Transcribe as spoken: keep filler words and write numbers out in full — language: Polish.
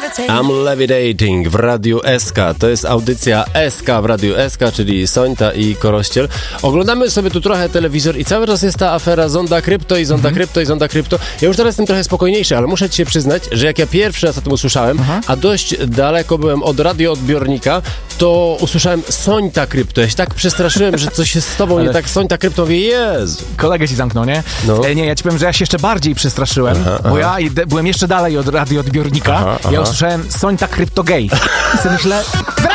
I'm Levitating w Radiu S K. To jest audycja S K w Radiu S K, czyli Sońta i Korościel. Oglądamy sobie tu trochę telewizor i cały czas jest ta afera Zonda Krypto i Zonda mm. Krypto i Zonda Krypto. Ja już teraz jestem trochę spokojniejszy, ale muszę ci się przyznać, że jak ja pierwszy raz o tym usłyszałem, Aha. a dość daleko byłem od radioodbiornika, to usłyszałem Sońta Krypto. Ja się tak przestraszyłem, że coś jest z tobą ale... nie tak. Sońta Krypto, mówię, Jezu. Kolegę ci zamknął, nie? No. E, nie, ja ci powiem, że ja się jeszcze bardziej przestraszyłem, aha, bo aha. ja byłem jeszcze dalej od radioodbiornika. Aha, ja aha. usłyszałem Sońta Krypto Gay. I sobie myślę,